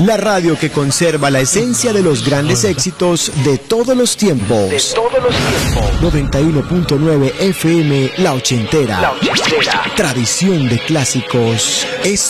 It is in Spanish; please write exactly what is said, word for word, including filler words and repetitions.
La radio que conserva la esencia de los grandes éxitos de todos los tiempos. De todos los tiempos. noventa y uno punto nueve F M, La Ochentera. La Ochentera. Tradición de clásicos es